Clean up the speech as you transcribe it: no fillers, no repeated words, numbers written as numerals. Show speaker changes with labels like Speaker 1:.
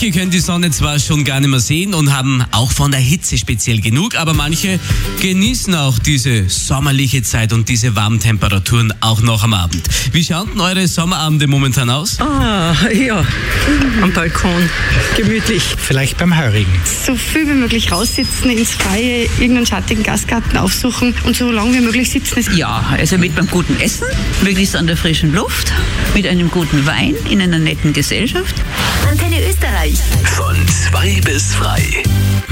Speaker 1: Manche können die Sonne zwar schon gar nicht mehr sehen und haben auch von der Hitze speziell genug, aber manche genießen auch diese sommerliche Zeit und diese warmen Temperaturen auch noch am Abend. Wie schauen denn eure Sommerabende momentan aus?
Speaker 2: Ja, am Balkon, gemütlich.
Speaker 3: Vielleicht beim Heurigen.
Speaker 4: So viel wie möglich raussitzen, ins Freie, irgendeinen schattigen Gastgarten aufsuchen und so lange wie möglich sitzen.
Speaker 5: Ja, also mit beim guten Essen, möglichst an der frischen Luft, mit einem guten Wein, in einer netten Gesellschaft.
Speaker 6: Antenne Österreich.
Speaker 7: Von 2 bis frei.